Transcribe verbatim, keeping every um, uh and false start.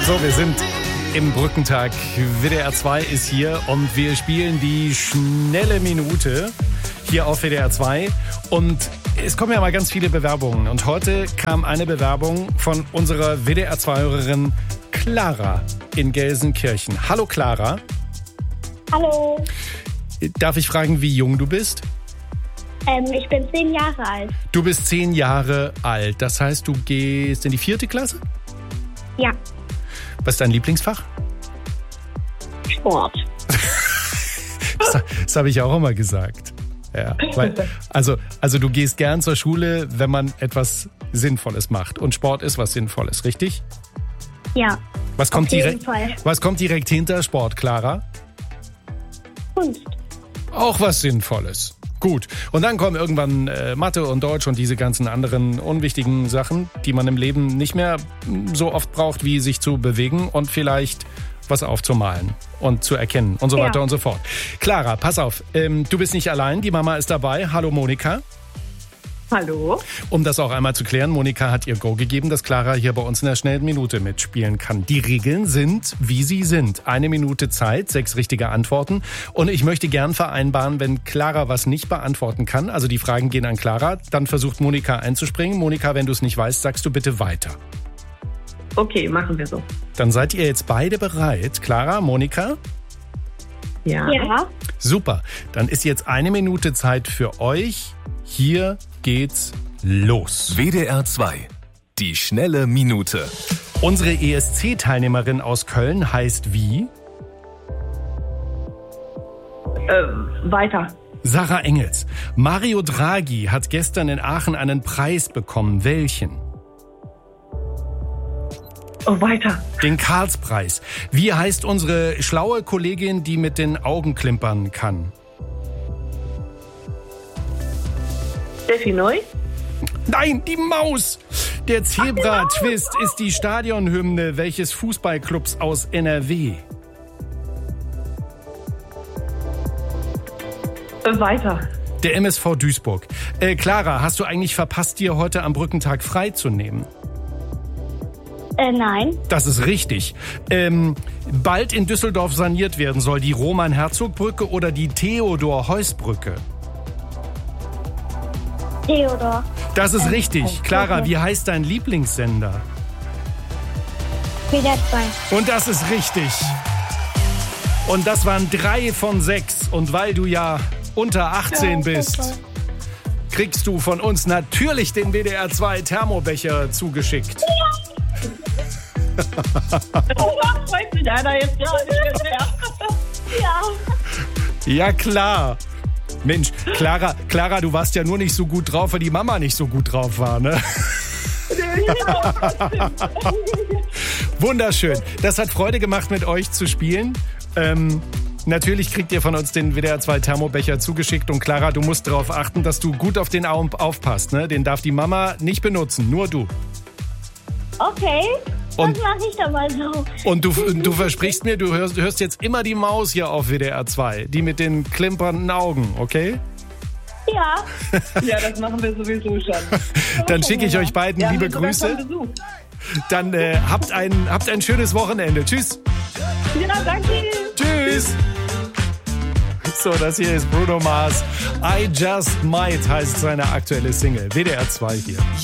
So, wir sind im Brückentag. W D R zwei ist hier und wir spielen die schnelle Minute hier auf W D R zwei. Und es kommen ja mal ganz viele Bewerbungen. Und heute kam eine Bewerbung von unserer W D R zwei-Hörerin Clara in Gelsenkirchen. Hallo Clara. Hallo. Darf ich fragen, wie jung du bist? Ähm, ich bin zehn Jahre alt. Du bist zehn Jahre alt. Das heißt, du gehst in die vierte Klasse? Ja. Was ist dein Lieblingsfach? Sport. Das, das habe ich auch immer gesagt. Ja, weil, also, also du gehst gern zur Schule, wenn man etwas Sinnvolles macht. Und Sport ist was Sinnvolles, richtig? Ja. Was kommt, auf jeden direkt, Fall. was kommt direkt hinter Sport, Clara? Kunst. Auch was Sinnvolles. Gut. Und dann kommen irgendwann äh, Mathe und Deutsch und diese ganzen anderen unwichtigen Sachen, die man im Leben nicht mehr so oft braucht, wie sich zu bewegen und vielleicht was aufzumalen und zu erkennen und so Ja. weiter und so fort. Clara, pass auf, ähm, du bist nicht allein, die Mama ist dabei. Hallo Monika. Hallo. Um das auch einmal zu klären, Monika hat ihr Go gegeben, dass Clara hier bei uns in der schnellen Minute mitspielen kann. Die Regeln sind, wie sie sind. Eine Minute Zeit, sechs richtige Antworten. Und ich möchte gern vereinbaren, wenn Clara was nicht beantworten kann, also die Fragen gehen an Clara, dann versucht Monika einzuspringen. Monika, wenn du es nicht weißt, sagst du bitte weiter. Okay, machen wir so. Dann seid ihr jetzt beide bereit. Clara, Monika? Ja. Ja. Super. Dann ist jetzt eine Minute Zeit für euch. Hier geht's los. W D R zwei. Die schnelle Minute. Unsere E S C-Teilnehmerin aus Köln heißt wie? Äh, weiter. Sarah Engels. Mario Draghi hat gestern in Aachen einen Preis bekommen. Welchen? Oh, weiter. Den Karlspreis. Wie heißt unsere schlaue Kollegin, die mit den Augen klimpern kann? Steffi Neu? Nein, die Maus! Der Zebra-Twist ist die Stadionhymne welches Fußballclubs aus N R W? Äh, weiter. Der M S V Duisburg. Äh, Clara, hast du eigentlich verpasst, dir heute am Brückentag frei zu nehmen? Äh, nein. Das ist richtig. Ähm, bald in Düsseldorf saniert werden soll die Roman-Herzog-Brücke oder die Theodor-Heuss-Brücke? Theodor. Das ist richtig. Clara, wie heißt dein Lieblingssender? W D R zwei. Und das ist richtig. Und das waren drei von sechs. Und weil du ja unter achtzehn Ja, bist, super. kriegst du von uns natürlich den W D R zwei Thermobecher zugeschickt. Oh, freut sich einer jetzt. Ja, Ja. Ja, klar. Mensch, Clara, Clara, du warst ja nur nicht so gut drauf, weil die Mama nicht so gut drauf war, ne? Wunderschön. Das hat Freude gemacht, mit euch zu spielen. Ähm, natürlich kriegt ihr von uns den W D R zwei Thermobecher zugeschickt. Und Clara, du musst darauf achten, dass du gut auf den Augen aufpasst. Ne? Den darf die Mama nicht benutzen, nur du. Okay. Und- das mache ich dann mal so. Und du, du versprichst mir, du hörst, du hörst jetzt immer die Maus hier auf W D R zwei. Die mit den klimpernden Augen, okay? Ja. ja, das machen wir sowieso schon. Dann schicke ich euch beiden Ja, liebe wir sogar Grüße. schon Besuch. Dann äh, habt, ein, habt ein schönes Wochenende. Tschüss. Ja, danke. Tschüss. So, das hier ist Bruno Mars. I Just Might heißt seine aktuelle Single. W D R zwei hier.